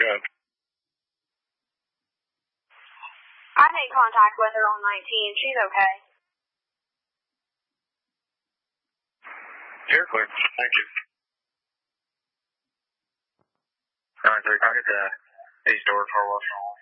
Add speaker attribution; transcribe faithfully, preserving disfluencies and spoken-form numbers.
Speaker 1: good.
Speaker 2: I made contact with her on nineteen. She's okay.
Speaker 1: You're clear. Thank you.
Speaker 3: All right, Rick, I'll get the east door car wash.